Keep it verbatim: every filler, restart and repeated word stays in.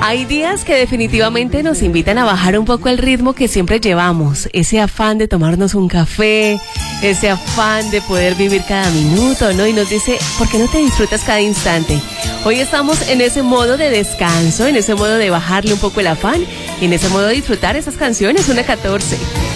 Hay días que definitivamente nos invitan a bajar un poco el ritmo que siempre llevamos, ese afán de tomarnos un café, ese afán de poder vivir cada minuto, ¿no? Y nos dice, ¿por qué no te disfrutas cada instante? Hoy estamos en ese modo de descanso, en ese modo de bajarle un poco el afán y en ese modo de disfrutar esas canciones, una catorce.